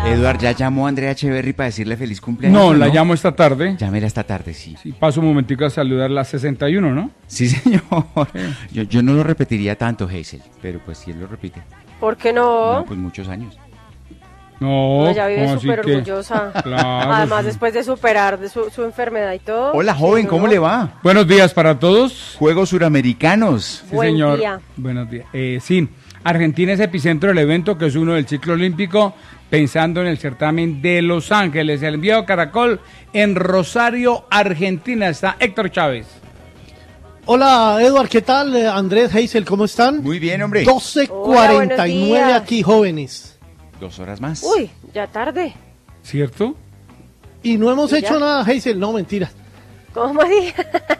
Eduard, ¿ya llamó a Andrea Echeverry para decirle feliz cumpleaños? No, la llamo esta tarde. Llámela esta tarde, sí. Sí, paso un momentico a saludar la 61, ¿no? Sí, señor. Yo no lo repetiría tanto, Hazel, pero pues si él lo repite. ¿Por qué no? No, pues muchos años. No, Ella vive súper orgullosa. Claro, Además, sí. Después de superar su enfermedad y todo. Hola, joven, ¿no? ¿cómo le va? Buenos días para todos. Juegos Suramericanos. Sí, Buen señor. día. Buenos días. Sí, Argentina es epicentro del evento, que es uno del ciclo olímpico, pensando en el certamen de Los Ángeles. El enviado Caracol en Rosario, Argentina. Está Héctor Chávez. Hola, Eduard, ¿qué tal? Andrés, Hazel, ¿cómo están? Muy bien, hombre. 12:49 aquí, jóvenes. 2 horas más. Uy, ya tarde. ¿Cierto? Y no hemos ¿Y hecho ya? nada, Hazel, no, mentiras. ¿Cómo dije?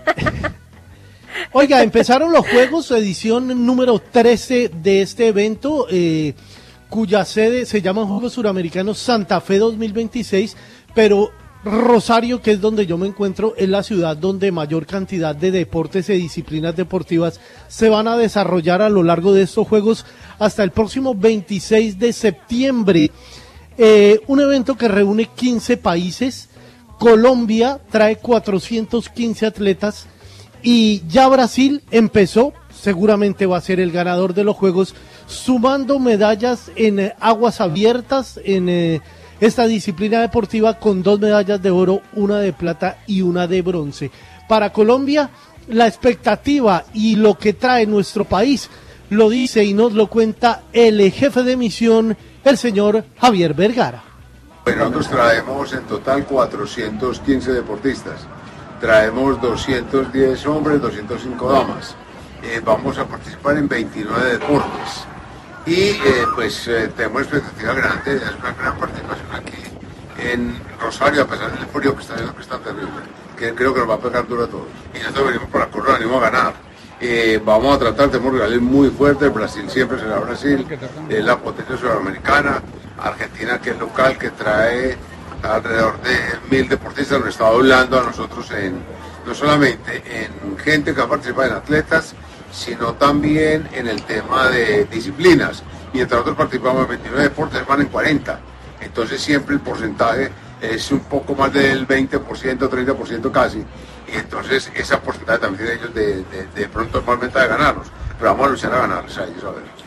Oiga, empezaron los juegos, edición número 13 de este evento, cuya sede se llama Juegos Suramericanos Santa Fe 2026, pero Rosario, que es donde yo me encuentro, es la ciudad donde mayor cantidad de deportes y disciplinas deportivas se van a desarrollar a lo largo de estos juegos hasta el próximo 26 de septiembre. Un evento que reúne 15 países. Colombia trae 415 atletas y ya Brasil empezó, seguramente va a ser el ganador de los juegos, sumando medallas en aguas abiertas, en esta disciplina deportiva, con 2 medallas de oro, una de plata y una de bronce. Para Colombia, la expectativa y lo que trae nuestro país lo dice y nos lo cuenta el jefe de misión, el señor Javier Vergara. Nosotros traemos en total 415 deportistas, traemos 210 hombres, 205 damas, vamos a participar en 29 deportes y tenemos expectativa grande, es una gran participación aquí en Rosario, a pesar del frío que está haciendo, que está terrible, que creo que nos va a pegar duro a todos. Y nosotros venimos por la curva, venimos a ganar. Vamos a tratar, tenemos rivales muy fuertes. Brasil siempre será Brasil, es la potencia sudamericana. Argentina, que es local, que trae alrededor de 1000 deportistas, nos está doblando a nosotros no solamente en gente que va a participar en atletas, sino también en el tema de disciplinas. Mientras nosotros participamos en 29 deportes, van en 40. Entonces siempre el porcentaje es un poco más del 20%, 30% casi. Y entonces esa porcentaje también tiene ellos de pronto más ventaja de ganarnos. Pero vamos a luchar a ganar, o sea, ellos a ver.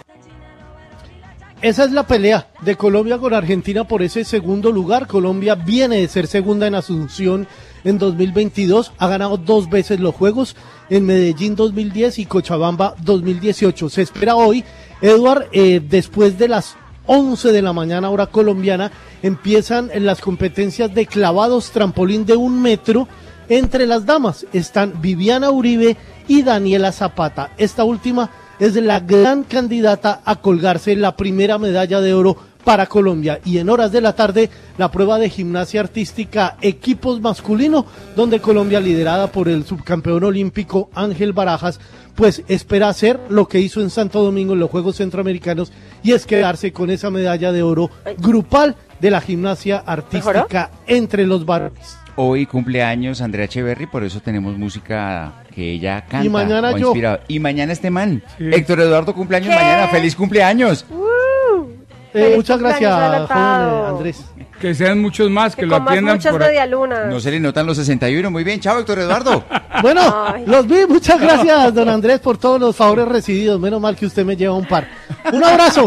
Esa es la pelea de Colombia con Argentina por ese segundo lugar. Colombia viene de ser segunda en Asunción en 2022, ha ganado 2 veces los Juegos, en Medellín 2010 y Cochabamba 2018. Se espera hoy, Eduard, después de las 11 de la mañana hora colombiana, empiezan las competencias de clavados trampolín de 1 metro. Entre las damas están Viviana Uribe y Daniela Zapata. Esta última es la gran candidata a colgarse la primera medalla de oro para Colombia. Y en horas de la tarde, la prueba de gimnasia artística equipos masculino, donde Colombia, liderada por el subcampeón olímpico Ángel Barajas, pues espera hacer lo que hizo en Santo Domingo en los Juegos Centroamericanos, y es quedarse con esa medalla de oro grupal de la gimnasia artística entre los varones. Hoy cumpleaños Andrea Echeverry, por eso tenemos música que ella canta. Y mañana yo. Y mañana este man. Sí. Héctor Eduardo cumpleaños ¿Qué? mañana. ¡Feliz cumpleaños! Feliz Muchas gracias, cumpleaños adelantado. joven Andrés. Que sean muchos más, que lo Con más atiendan muchas por ahí. medialunas. No se le notan los 61. Muy bien, chao, Héctor Eduardo. Bueno, Ay. los vi, muchas gracias, don Andrés, por todos los favores recibidos. Menos mal que usted me lleva un par. Un abrazo.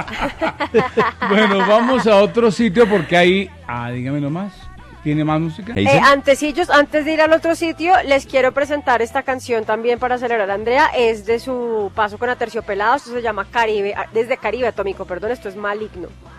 Bueno, vamos a otro sitio porque ahí... dígame nomás. ¿Tiene más música? Hazel. Antes de ir al otro sitio, les quiero presentar esta canción también para celebrar a Andrea. Es de su paso con Aterciopelados, esto se llama Caribe, desde Caribe Atómico, perdón, esto es Maligno.